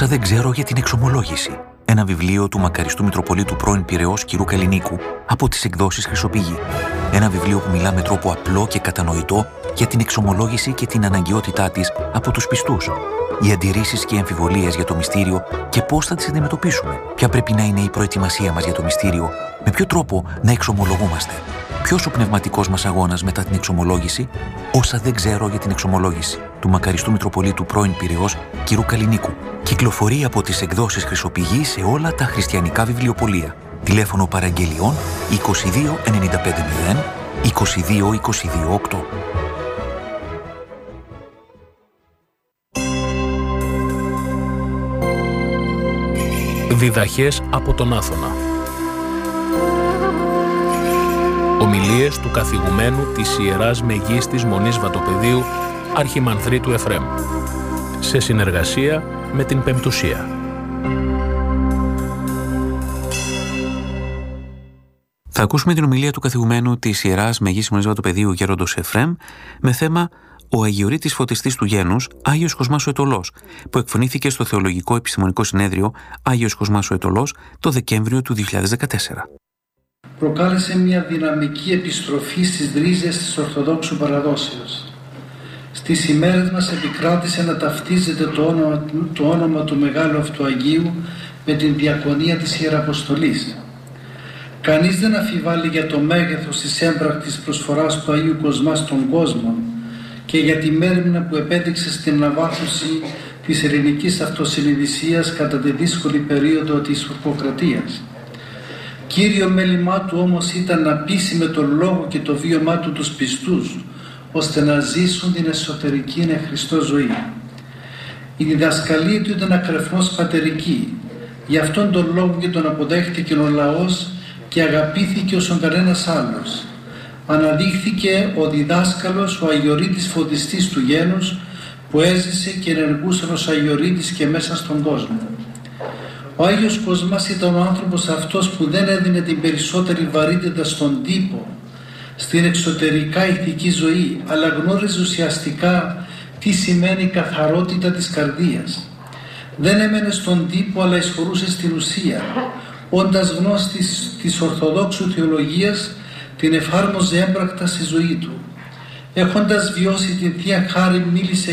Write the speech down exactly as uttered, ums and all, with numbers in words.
Όσα δεν ξέρω για την εξομολόγηση. Ένα βιβλίο του μακαριστού Μητροπολίτου πρώην Πειραιώς κ. Καλλινίκου από τις εκδόσεις Χρυσοπηγή. Ένα βιβλίο που μιλά με τρόπο απλό και κατανοητό για την εξομολόγηση και την αναγκαιότητά της από τους πιστούς. Οι αντιρρήσεις και οι αμφιβολίες για το μυστήριο και πώς θα τις αντιμετωπίσουμε. Ποια πρέπει να είναι η προετοιμασία μας για το μυστήριο, με ποιο τρόπο να εξομολογούμαστε. Ποιος ο πνευματικός μας αγώνας μετά την εξομολόγηση, όσα δεν ξέρω για την εξομολόγηση, του μακαριστού Μητροπολίτου πρώην Πειραιώς κ. Καλλινίκου. Κυκλοφορεί από τις εκδόσεις Χρυσοπηγή σε όλα τα χριστιανικά βιβλιοπωλεία. Τηλέφωνο παραγγελιών είκοσι δύο ενενήντα πέντε μηδέν είκοσι δύο είκοσι δύο οκτώ. Διδαχές από τον Άθωνα. Ομιλίες του καθηγουμένου της Ιεράς Μεγίστης Μονής Βατοπεδίου Αρχιμανθρίτου Εφραίμ, σε συνεργασία με την Πεμπτουσία. Θα ακούσουμε την ομιλία του καθηγουμένου της Ιεράς Μεγίστης Μονής Βατοπεδίου Γέροντος Εφραίμ με θέμα «Ο Αγιορείτης Φωτιστής του Γένους, Άγιος Κοσμάς ο Αιτωλός», που εκφωνήθηκε στο Θεολογικό Επιστημονικό Συνέδριο Άγιος Κοσμάς ο Αιτωλός το Δεκέμβριο του δύο χιλιάδες δεκατέσσερα. Προκάλεσε μια δυναμική επιστροφή στις ρίζες της Ορθοδόξου παραδόσεως. Στις ημέρες μας επικράτησε να ταυτίζεται το όνομα, το όνομα του Μεγάλου Αυτού Αγίου με την διακονία της Ιεραποστολής. Κανείς δεν αφιβάλλει για το μέγεθος της έμπρακτης προσφοράς του Αγίου Κοσμά στον κόσμο και για τη μέρημνα που επέδειξε στην αναβάθμιση της ελληνικής αυτοσυνειδησίας κατά τη δύσκολη περίοδο της ουρκοκρατίας. Κύριο μέλημά του όμως ήταν να πείσει με τον λόγο και το βίωμά του τους πιστούς, ώστε να ζήσουν την εσωτερική εν Χριστώ ζωή. Η διδασκαλία του ήταν ακρεφνώς πατερική. Γι' αυτόν τον λόγο και τον αποδέχτηκε ο λαός και αγαπήθηκε όσον κανένας άλλος. Αναδείχθηκε ο διδάσκαλος, ο Αγιορείτης Φωτιστής του Γένους, που έζησε και ενεργούσε ως Αγιορείτης και μέσα στον κόσμο. Ο Άγιος Κοσμάς ήταν ο άνθρωπος αυτός που δεν έδινε την περισσότερη βαρύτητα στον τύπο, στην εξωτερικά ηθική ζωή, αλλά γνώριζε ουσιαστικά τι σημαίνει η καθαρότητα της καρδίας. Δεν έμενε στον τύπο, αλλά εισχωρούσε στην ουσία. Όντας γνώστης της Ορθοδόξου θεολογίας, την εφάρμοζε έμπρακτα στη ζωή του. Έχοντας βιώσει την Θεία Χάρη, μίλησε